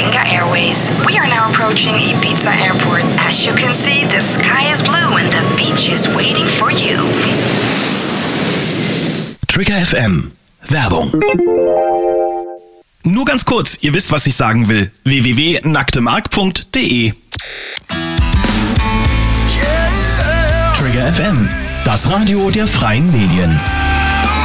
Benga Airways. We are now approaching Ibiza Airport. As you can see, the sky is blue and the beach is waiting for you. Trigger FM. Werbung. Nur ganz kurz, ihr wisst, was ich sagen will. www.nacktemark.de Trigger FM, das Radio der freien Medien.